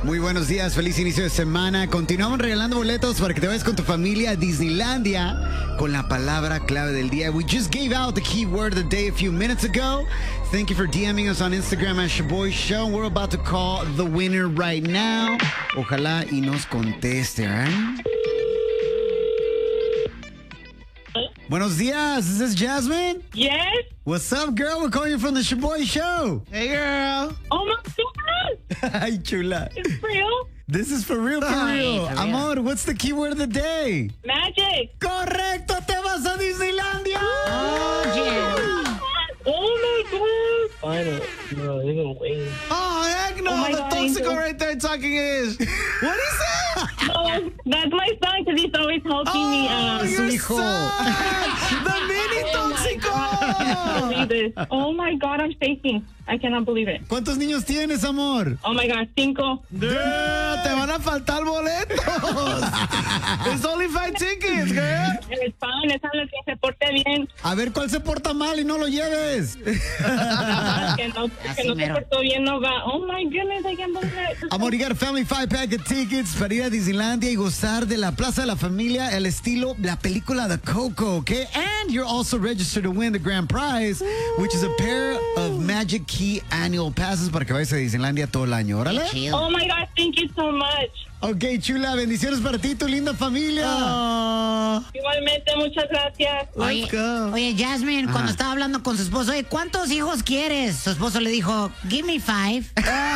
Muy buenos días, feliz inicio de semana. Continuamos regalando boletos para que te vayas con tu familia a Disneylandia con la palabra clave del día. We just gave out the keyword of the day a few minutes ago. Thank you for DMing us on Instagram at Shaboy Show. We're about to call the winner right now. Ojalá y nos conteste, ¿eh? Buenos días, is this Jasmine? Yes. What's up, girl? We're calling you from the Shaboy Show. Hey, girl. Oh my God. Ay, chula. It's real. This is for real, for real. for real. Amor, what's the keyword of the day? Magic. Correcto, te vas a Disneylandia. Oh, yeah. Oh my God. Finally. No, they're gonna win. Oh, heck no. Oh my the God, toxico Angel. right there talking is. What is that? No, that's my son because he's always helping me. Your hijo. son. The mini toxico. Believe this. Oh my God, I'm shaking. I cannot believe it. ¿Cuántos niños tienes, amor? Oh my God, 5. Girl, te van a faltar boletos. It's only 5 tickets, girl. Es fan, es algo que se porte bien. A ver, ¿cuál se porta mal y no lo lleves? Que no se mero. portó bien no va. Oh my goodness, I can't believe it. Amor, you got a family 5-pack of tickets para ir a Disneylandia y gozar de la Plaza de la Familia, el estilo, la película de Coco, okay? And you're also registered to win the grand prize, which is a pair of Magic Key annual passes para que vayas a Disneylandia todo el año. Órale. Oh my God, thank you so much. Ok, chula, bendiciones para ti y tu linda familia. Oh, Igualmente, muchas gracias. let's go. Oye, Jasmine, cuando estaba hablando con su esposo, oye, ¿cuántos hijos quieres? Su esposo le dijo, give me 5.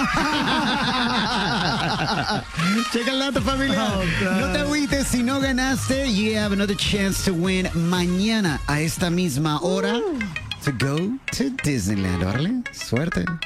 Checa el dato, familia. No te agüites si no ganaste. You have another chance to win mañana a esta misma hora to go to Disneyland. Órale, suerte.